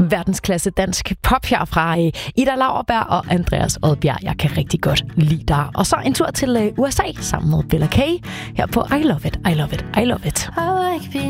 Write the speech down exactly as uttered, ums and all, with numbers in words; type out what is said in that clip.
verdensklasse dansk pop her fra Ida Lauerberg og Andreas Odbjerg. Jeg kan rigtig godt lide dig. Og så en tur til U S A sammen med Bella K her på I Love It, I Love It, I Love It.